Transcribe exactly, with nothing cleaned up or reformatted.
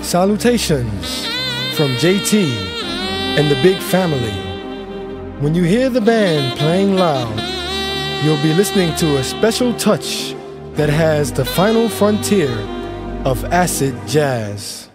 Salutations from J T and the big family. When you hear the band playing loud, you'll be listening to a special touch that has the final frontier of acid jazz.